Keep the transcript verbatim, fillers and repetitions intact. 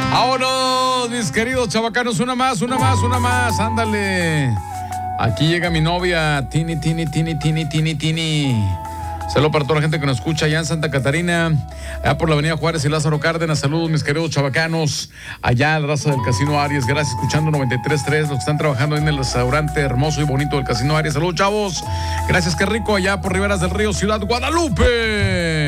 Vámonos, mis queridos chavacanos, una más, una más, una más, ándale. Aquí llega mi novia, Tini, Tini, Tini, Tini, Tini, Tini. Saludos para toda la gente que nos escucha allá en Santa Catarina, allá por la avenida Juárez y Lázaro Cárdenas. Saludos, mis queridos chavacanos, allá la raza del Casino Aries. Gracias, escuchando noventa y tres punto tres, los que están trabajando en el restaurante hermoso y bonito del Casino Aries. Saludos, chavos. Gracias, qué rico, allá por Riberas del Río, Ciudad Guadalupe.